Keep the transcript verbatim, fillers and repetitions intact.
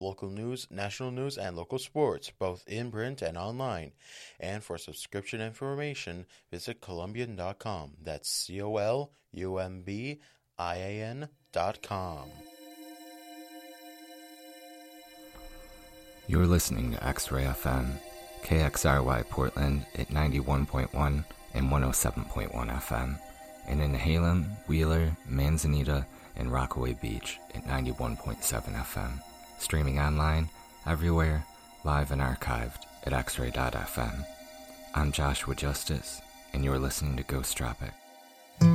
local news, national news, and local sports, both in print and online. And for subscription information, visit Columbian dot com. That's C O L U M B I A N dot com. You're listening to X-Ray F M, K X R Y Portland at ninety-one point one and one oh seven point one F M, and in Halem, Wheeler, Manzanita, and Rockaway Beach at ninety-one point seven F M. Streaming online, everywhere, live and archived at x ray dot f m. I'm Joshua Justice, and you're listening to Ghost Tropic.